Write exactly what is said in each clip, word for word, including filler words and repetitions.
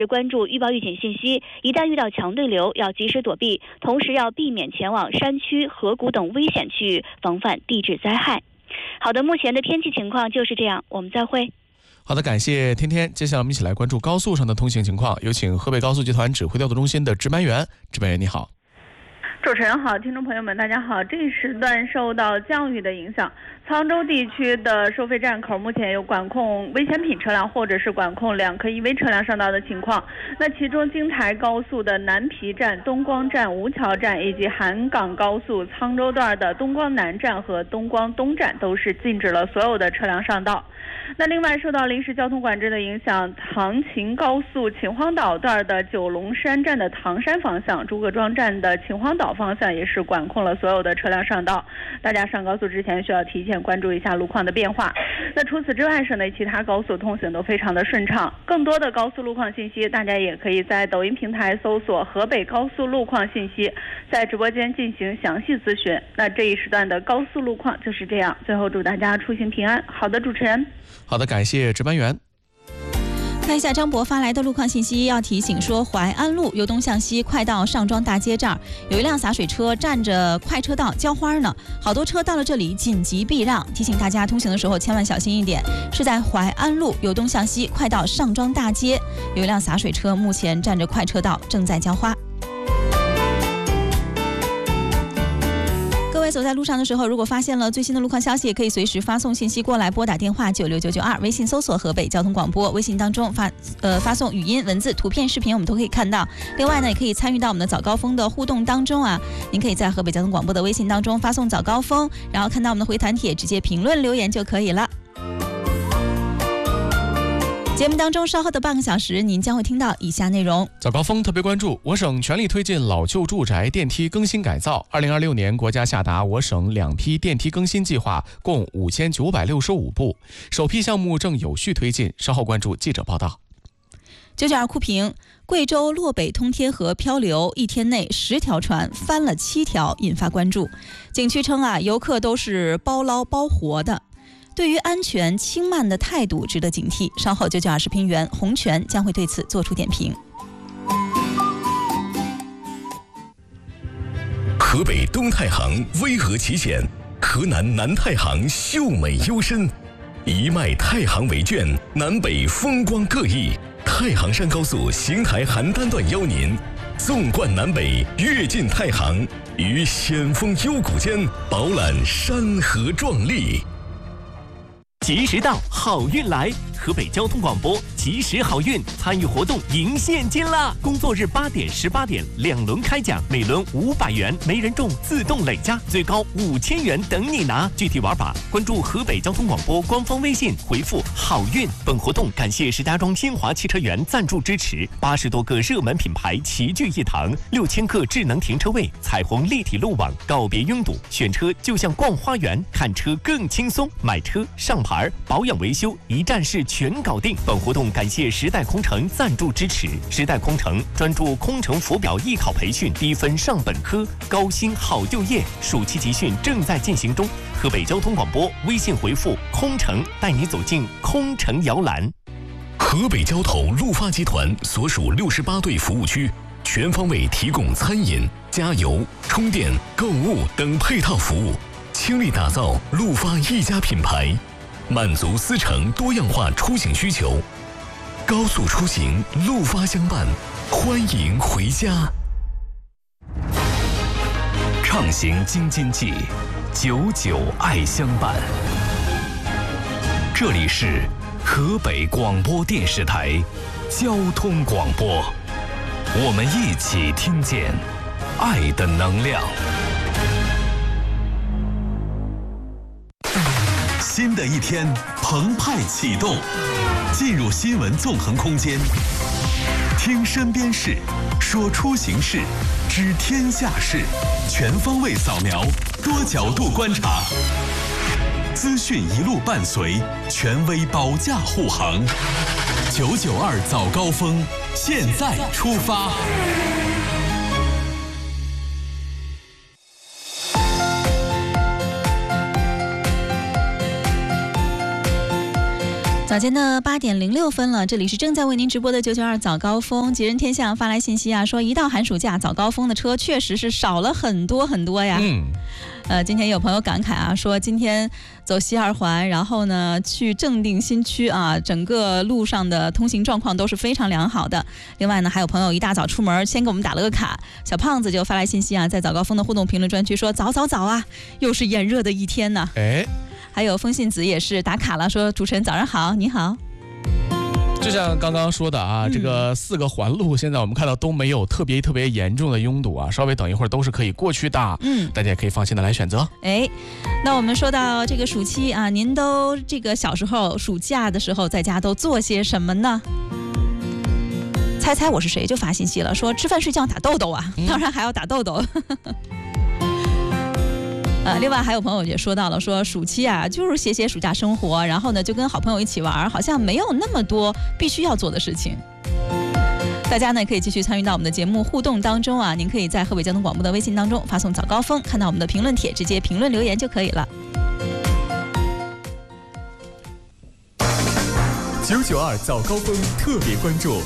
关注预报预警信息，一旦遇到强对流要及时躲避，同时要避免前往山区、河谷等危险区域，防范地质灾害。好的，目前的天气情况就是这样，我们再会。 好的，感谢天天。接下来我们一起来关注高速上的通行情况，有请河北高速集团指挥调度中心的值班员。值班员你好。 主持人好，听众朋友们大家好。这一时段受到降雨的影响，沧州地区的收费站口目前有管控危险品车辆或者是管控两科 E V 车辆上道的情况。那其中京台高速的南皮站、东光站、吴桥站以及韩港高速沧州段的东光南站和东光东站都是禁止了所有的车辆上道。那另外受到临时交通管制的影响，唐秦高速秦皇岛段的九龙山站的唐山方向、诸葛庄站的秦皇岛方向也是管控了所有的车辆上道。大家上高速之前需要提前关注一下路况的变化。那除此之外，省内其他高速通行都非常的顺畅。更多的高速路况信息，大家也可以在抖音平台搜索河北高速路况信息，在直播间进行详细咨询。那这一时段的高速路况就是这样，最后祝大家出行平安。好的，主持人。 好的，感谢值班员。 看一下张博发来的路况信息，要提醒说，淮安路由东向西快到上庄大街这儿，有一辆洒水车占着快车道浇花呢，好多车到了这里紧急避让，提醒大家通行的时候千万小心一点。是在淮安路由东向西快到上庄大街，有一辆洒水车目前占着快车道正在浇花。各位走在路上的时候，如果发现了最新的路况消息，也可以随时发送信息过来，拨打电话九六九九二，微信搜索河北交通广播，微信当中发呃发送语音、文字、图片、视频，我们都可以看到。另外呢，也可以参与到我们的早高峰的互动当中啊，您可以在河北交通广播的微信当中发送早高峰，然后看到我们的回弹帖，直接评论留言就可以了。节目当中稍后的半个小时，您将会听到以下内容。 早高峰特别关注，我省全力推进老旧住宅电梯更新改造。二零二六年，国家下达我省两批电梯更新计划，共五千九百六十五部，首批项目正有序推进。稍后关注记者报道。 九九二酷评：贵州洛北通天河漂流，一天内十条船翻了七条，引发关注。景区称啊，游客都是包捞包活的。对于安全轻慢的态度值得警惕。稍后九九二视频员洪泉将会对此做出点评。 河北东太行巍峨奇险，河南南太行秀美幽深，一脉太行为卷，南北风光各异。太行山高速邢台邯郸段邀您纵贯南北，跃进太行，于险峰幽谷间饱览山河壮丽。 及时到，好运来！河北交通广播及时好运参与活动赢现金啦！工作日八点、十八点两轮开奖，每轮五百元，没人中自动累加，最高五千元等你拿。具体玩法，关注河北交通广播官方微信，回复“好运”。本活动感谢石家庄新华汽车园赞助支持，八十多个热门品牌齐聚一堂，六千个智能停车位，彩虹立体路网，告别拥堵，选车就像逛花园，看车更轻松，买车上牌。保养维修一站式全搞定。本活动感谢时代空乘赞助支持。时代空乘专注空乘浮表艺考培训，低分上本科，高薪好就业。暑期集训正在进行中。河北交通广播微信回复空乘，带你走进空乘摇篮。 河北交投陆发集团所属六十八对服务区，全方位提供餐饮、加油、充电、购物等配套服务，倾力打造陆发一家品牌，满足司乘多样化出行需求。高速出行，陆发相伴，欢迎回家。 畅行京津冀，久久爱相伴。这里是河北广播电视台交通广播，我们一起听见爱的能量。 新的一天澎湃启动，进入新闻纵横空间，听身边事，说出行事，知天下事，全方位扫描，多角度观察，资讯一路伴随，权威保驾护航。九九二早高峰，现在出发。 早间的八点零六分了，这里是正在为您直播的九九二早高峰。吉人天象发来信息啊，说一到寒暑假，早高峰的车确实是少了很多很多呀。 嗯， 呃，今天有朋友感慨啊，说今天走西二环，然后呢去正定新区啊，整个路上的通行状况都是非常良好的。另外呢，还有朋友一大早出门，先给我们打了个卡。小胖子就发来信息啊，在早高峰的互动评论专区说：“早早早啊，又是炎热的一天呢。” 哎。 还有风信子也是打卡了，说主持人早上好，你好。 就像刚刚说的啊， 嗯、 这个四个环路现在我们看到都没有特别特别严重的拥堵啊，稍微等一会儿都是可以过去的。嗯，大家也可以放心的来选择。 哎，那我们说到这个暑期啊，您都这个小时候暑假的时候在家都做些什么呢？猜猜我是谁就发信息了，说吃饭睡觉打豆豆啊，嗯、当然还要打豆豆。呃，另外还有朋友也说到了，说暑期啊就是写写暑假生活，然后呢就跟好朋友一起玩，好像没有那么多必须要做的事情。大家呢可以继续参与到我们的节目互动当中啊，您可以在河北交通广播的微信当中发送早高峰，看到我们的评论帖，直接评论留言就可以了。 九九二早高峰特别关注。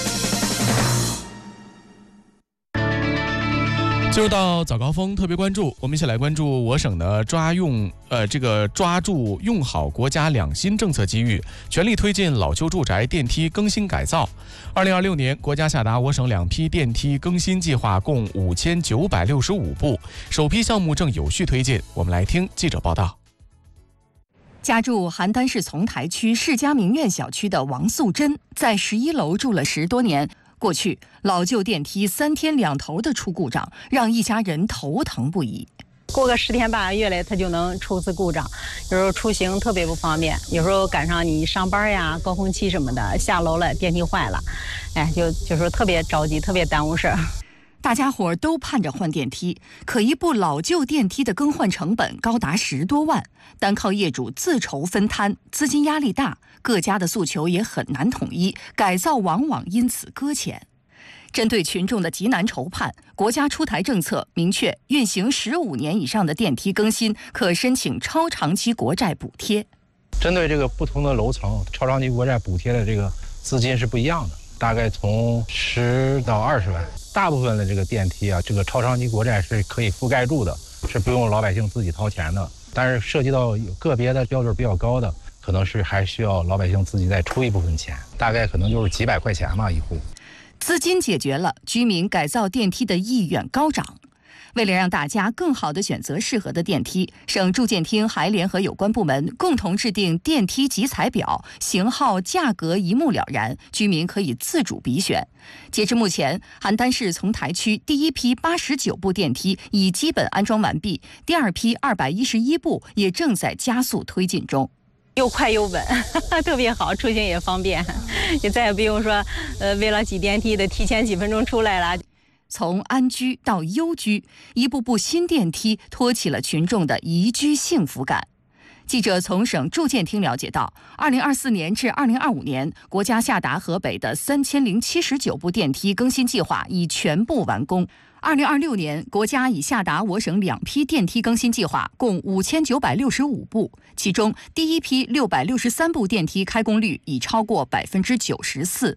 进入到早高峰特别关注，我们一起来关注我省的抓用呃这个抓住用好国家两新政策机遇，全力推进老旧住宅电梯更新改造。二零二六年，国家下达我省两批电梯更新计划，共五千九百六十五部，首批项目正有序推进。我们来听记者报道。 家住邯郸市丛台区世家名苑小区的王素贞，在十一楼住了十多年。过去老旧电梯三天两头的出故障，让一家人头疼不已。 过个十天八个月来，它就能出次故障，有时候出行特别不方便，有时候赶上你上班呀、高峰期什么的，下楼了电梯坏了，哎，就就说特别着急，特别耽误事儿。 大家伙都盼着换电梯，可一部老旧电梯的更换成本高达十多万，单靠业主自筹分摊，资金压力大，各家的诉求也很难统一，改造往往因此搁浅。针对群众的急难愁盼，国家出台政策，明确运行十五年以上的电梯更新可申请超长期国债补贴。 针对这个不同的楼层，超长期国债补贴的这个资金是不一样的，大概从十到二十万。大部分的这个电梯啊，这个超长期国债是可以覆盖住的，是不用老百姓自己掏钱的。但是涉及到个别的标准比较高的，可能是还需要老百姓自己再出一部分钱，大概可能就是几百块钱吧一户。 资金解决了，居民改造电梯的意愿高涨。为了让大家更好地选择适合的电梯，省住建厅还联合有关部门共同制定电梯集采表，型号、价格一目了然，居民可以自主比选。截至目前，邯郸市丛台区第一批八十九部电梯已基本安装完毕，第二批二百一十一部也正在加速推进中。 又快又稳，特别好，出行也方便，也再也不用说，呃，为了挤电梯的提前几分钟出来了。 从安居到优居，一步步新电梯托起了群众的宜居幸福感。记者从省住建厅了解到，二零二四年至二零二五年，国家下达河北的三千零七十九部电梯更新计划已全部完工。二零二六年，国家已下达我省两批电梯更新计划，共五千九百六十五部，其中第一批六百六十三部电梯开工率已超过百分之九十四。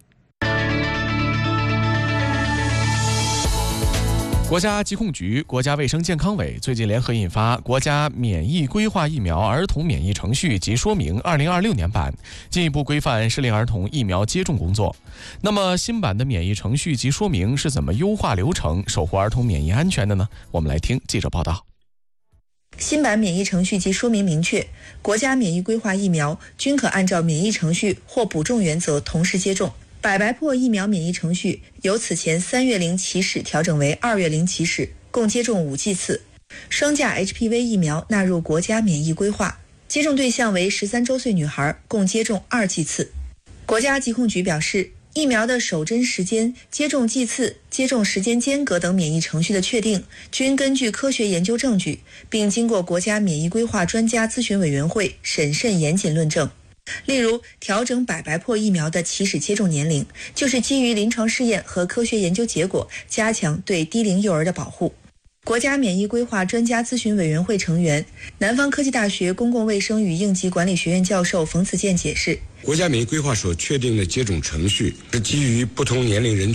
国家疾控局、国家卫生健康委最近联合印发《国家免疫规划疫苗儿童免疫程序及说明（二零二六年版）》，进一步规范适龄儿童疫苗接种工作。那么，新版的免疫程序及说明是怎么优化流程、守护儿童免疫安全的呢？我们来听记者报道。 新版免疫程序及说明明确，国家免疫规划疫苗均可按照免疫程序或补种原则同时接种。百白破疫苗免疫程序由此前三月龄起始调整为二月龄起始，共接种五剂次。双价 H P V 疫苗纳入国家免疫规划，接种对象为十三周岁女孩，共接种二剂次。国家疾控局表示，疫苗的首针时间、接种剂次、接种时间间隔等免疫程序的确定，均根据科学研究证据，并经过国家免疫规划专家咨询委员会审慎严谨论证。例如，调整百白破疫苗的起始接种年龄，就是基于临床试验和科学研究结果，加强对低龄幼儿的保护。 国家免疫规划专家咨询委员会成员、南方科技大学公共卫生与应急管理学院教授冯子健解释， 国家免疫规划所确定的接种程序是基于不同年龄人群